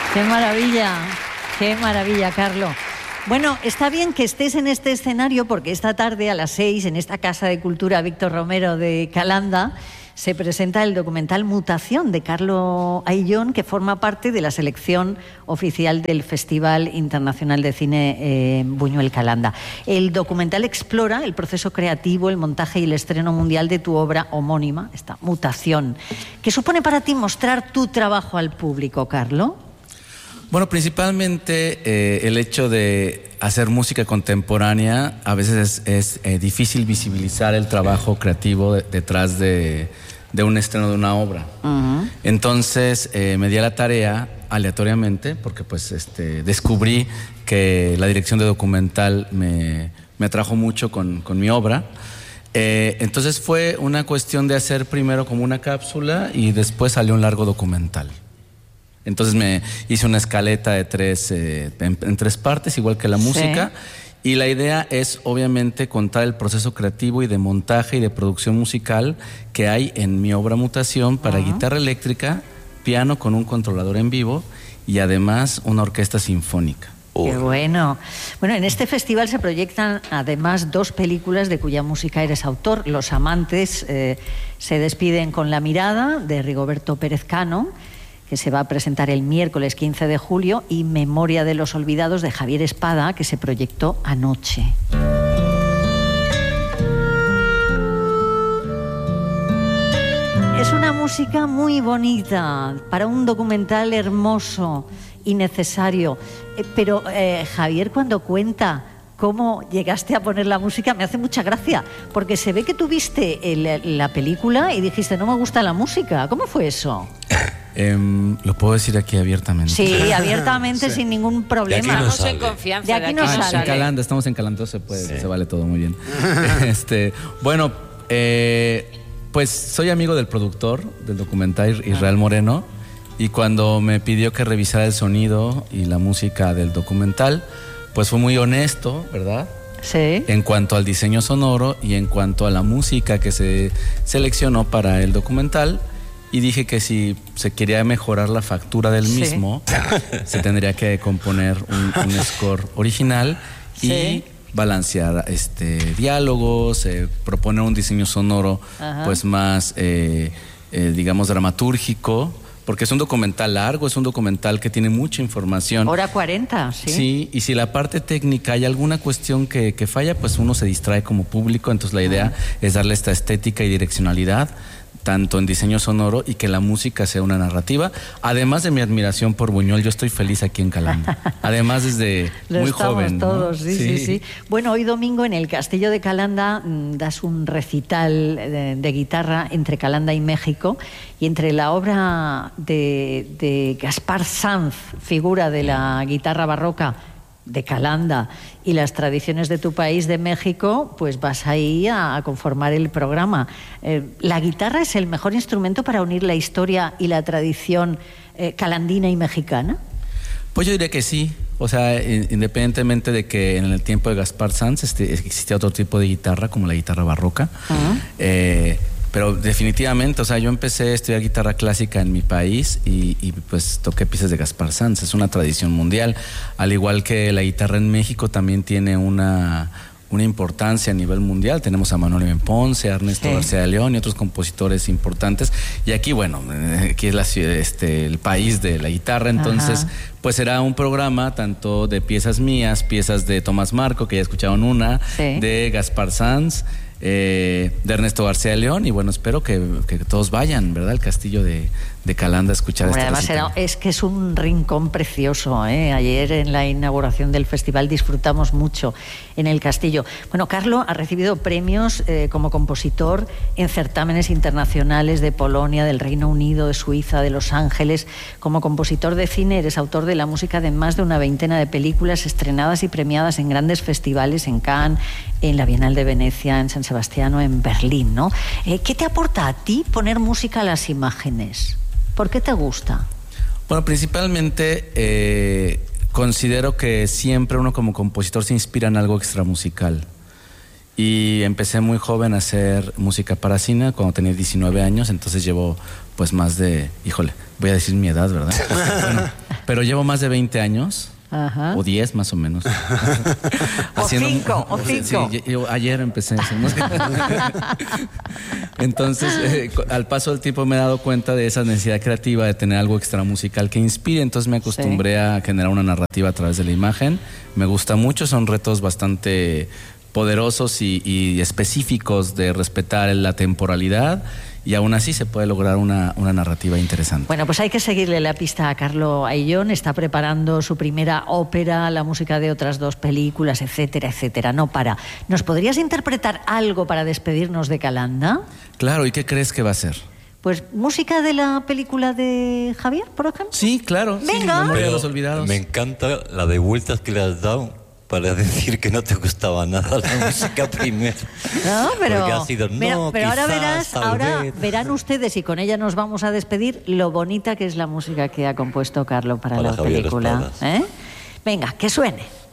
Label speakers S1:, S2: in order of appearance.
S1: Qué maravilla, Carlos. Bueno, está bien que estés en este escenario porque esta tarde a las 6 en esta Casa de Cultura Víctor Romero de Calanda se presenta el documental Mutación de Carlo Aillón, que forma parte de la selección oficial del Festival Internacional de Cine Buñuel Calanda. El documental explora el proceso creativo, el montaje y el estreno mundial de tu obra homónima, esta Mutación. ¿Qué supone para ti mostrar tu trabajo al público, Carlo?
S2: Bueno, principalmente el hecho de hacer música contemporánea, a veces es difícil visibilizar el trabajo creativo detrás de un estreno de una obra. Uh-huh. Entonces me di a la tarea aleatoriamente, porque pues descubrí que la dirección de documental me atrajo mucho con mi obra. Entonces fue una cuestión de hacer primero como una cápsula y después salió un largo documental. Entonces me hice una escaleta de en 3 partes, igual que la música. Sí. Y la idea es, obviamente, contar el proceso creativo y de montaje y de producción musical que hay en mi obra Mutación para guitarra eléctrica, piano con un controlador en vivo y además una orquesta sinfónica.
S1: ¡Qué bueno! Bueno, en este festival se proyectan además 2 películas de cuya música eres autor. Los amantes se despiden con La mirada, de Rigoberto Pérez Cano, que se va a presentar el miércoles 15 de julio, y Memoria de los olvidados, de Javier Espada, que se proyectó anoche. Es una música muy bonita, para un documental hermoso y necesario. Pero Javier, cuando cuenta cómo llegaste a poner la música, me hace mucha gracia, porque se ve que tú viste la película y dijiste, no me gusta la música. ¿Cómo fue eso?
S2: ¿Lo puedo decir aquí abiertamente?
S1: Sí, abiertamente, sí. Sin ningún problema.
S3: De aquí no sale. En confianza.
S1: De aquí no sale.
S2: En Calanda, estamos en Calanda, se vale todo muy bien. Bueno, pues soy amigo del productor del documental, Israel Moreno, y cuando me pidió que revisara el sonido y la música del documental, pues fue muy honesto, ¿verdad? Sí. En cuanto al diseño sonoro y en cuanto a la música que se seleccionó para el documental. Y dije que si se quería mejorar la factura del mismo, se tendría que componer un score original y balancear diálogos, proponer un diseño sonoro pues más, digamos, dramatúrgico, porque es un documental largo, es un documental que tiene mucha información.
S1: Hora 40, sí.
S2: Sí, y si la parte técnica hay alguna cuestión que falla, pues uno se distrae como público. Entonces la idea es darle esta estética y direccionalidad, tanto en diseño sonoro y que la música sea una narrativa. Además de mi admiración por Buñuel, yo estoy feliz aquí en Calanda. Además desde muy joven.
S1: Todos, ¿no? Sí. Bueno, hoy domingo en el Castillo de Calanda das un recital de guitarra entre Calanda y México, y entre la obra de Gaspar Sanz, figura de la guitarra barroca de Calanda, y las tradiciones de tu país, de México, pues vas ahí a conformar el programa. ¿La guitarra es el mejor instrumento para unir la historia y la tradición calandina y mexicana?
S2: Pues yo diría que sí. O sea, independientemente de que en el tiempo de Gaspar Sanz existía otro tipo de guitarra, como la guitarra barroca. Pero definitivamente, o sea, yo empecé a estudiar guitarra clásica en mi país y pues toqué piezas de Gaspar Sanz. Es una tradición mundial. Al igual que la guitarra en México también tiene una importancia a nivel mundial. Tenemos a Manuel M. Ponce, a Ernesto García de León y otros compositores importantes. Y aquí, bueno, aquí es la ciudad, el país de la guitarra. Entonces, pues será un programa tanto de piezas mías, piezas de Tomás Marco, que ya escucharon una, de Gaspar Sanz, de Ernesto García de León, y bueno, espero que todos vayan, ¿verdad?, al Castillo de Calanda a escuchar este
S1: además es que es un rincón precioso, ¿eh? Ayer en la inauguración del festival disfrutamos mucho en el Castillo. Bueno, Carlo ha recibido premios como compositor en certámenes internacionales de Polonia, del Reino Unido, de Suiza, de Los Ángeles. Como compositor de cine eres autor de la música de más de una veintena de películas estrenadas y premiadas en grandes festivales, en Cannes, en la Bienal de Venecia, en San Sebastián o en Berlín, ¿no? ¿Qué te aporta a ti poner música a las imágenes? ¿Por qué te gusta?
S2: Bueno, principalmente considero que siempre uno como compositor se inspira en algo extramusical. Y empecé muy joven a hacer música para cine cuando tenía 19 años, entonces llevo pues más de, híjole, voy a decir mi edad, ¿verdad? Bueno, pero llevo más de 20 años.
S1: Ajá.
S2: O 10 más o menos.
S1: O 5.
S2: Sí, yo ayer empecé a hacer música. Entonces, al paso del tiempo me he dado cuenta de esa necesidad creativa de tener algo extramusical que inspire. Entonces me acostumbré a generar una narrativa a través de la imagen. Me gusta mucho, son retos bastante poderosos y específicos de respetar la temporalidad. Y aún así se puede lograr una narrativa interesante.
S1: Bueno, pues hay que seguirle la pista a Carlo Ayllón. Está preparando su primera ópera, la música de otras 2 películas, etcétera, etcétera. No para. ¿Nos podrías interpretar algo para despedirnos de Calanda?
S2: Claro, ¿y qué crees que va a ser?
S1: Pues música de la película de Javier, por ejemplo.
S2: Sí, claro.
S1: Venga.
S2: Sí, Memoria de los Olvidados.
S3: Me encanta la de vueltas que le has dado para decir que no te gustaba nada la música primero.
S1: No, pero,
S3: porque ha sido, no,
S1: pero
S3: quizás,
S1: ahora
S3: vez.
S1: verán ustedes, y con ella nos vamos a despedir, lo bonita que es la música que ha compuesto Carlo para la
S3: Javier
S1: película.
S3: Espadas.
S1: Venga, que suene.